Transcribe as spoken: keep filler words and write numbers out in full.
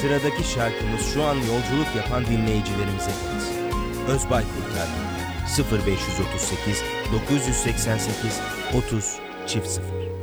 Sıradaki şarkımız şu an yolculuk yapan dinleyicilerimize gelsin. Özbay Kurtar sıfır beş otuz sekiz dokuz seksen sekiz otuz çift sıfır.